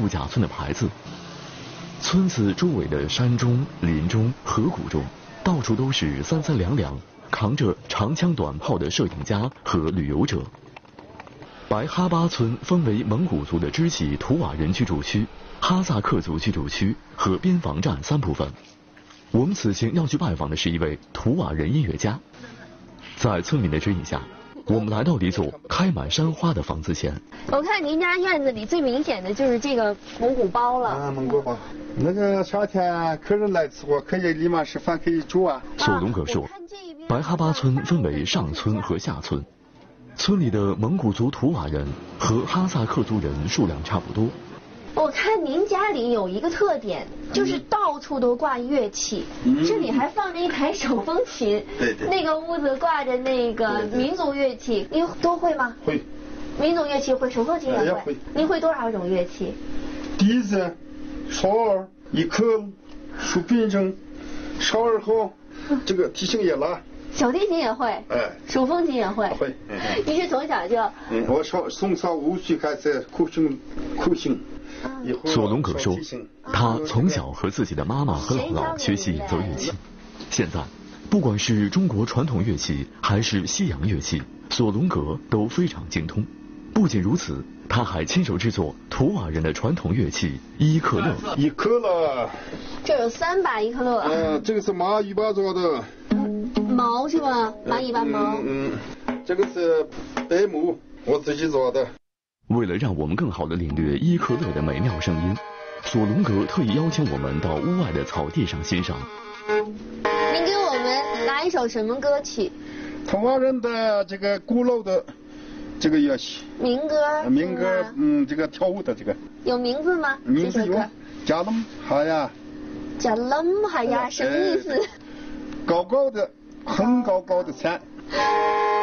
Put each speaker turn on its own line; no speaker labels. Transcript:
甲村的牌子。村子周围的山中、林中、河谷中，到处都是三三两两扛着长枪短炮的摄影家和旅游者。白哈巴村分为蒙古族的支旗图瓦人居住区、哈萨克族居住区和边防站3部分。我们此行要去拜访的是一位图瓦人音乐家。在村民的指引下，我们来到了一座开满山花的房子前。
我看您家院子里最明显的就是这个蒙古包了。
啊，蒙古包。那个夏天客人来吃我可以立马吃饭可以煮啊。
索隆格说，白哈巴村分为上村和下村，村里的蒙古族图瓦人和哈萨克族人数量差不多。
我看您家里有一个特点，就是到处都挂乐器，这里还放着一台手风琴，
对对，
那个屋子挂着那个民族乐器，您都会吗？
会，
民族乐器会，手风琴也会。您会多少种乐器？
笛子、哨儿、一克、竖滨筝、哨儿后，这个提琴也拉。
小提琴也会，
哎，
手风琴也会。
会，
您是从小就？
我从小5岁开始苦行。
索隆格说，他从小和自己的妈妈和姥姥学习演奏乐器。现在，不管是中国传统乐器还是西洋乐器，索隆格都非常精通。不仅如此，他还亲手制作图瓦人的传统乐器伊克勒。
伊克勒，
这有3把伊克勒。
这个是蚂蚁巴做的。
毛是吧？蚂蚁把毛。
这个是白木，我自己做的。
为了让我们更好地领略伊克勒的美妙声音，索隆格特意邀请我们到屋外的草地上欣赏。
您给我们来一首什么歌曲？
图瓦人的这个古老的这个乐器。
民歌。
民歌，这个跳舞的这个。
有名字吗？
名字有。加lâm哈呀。
加lâm哈呀，什么意思？
高高的，很高高的山。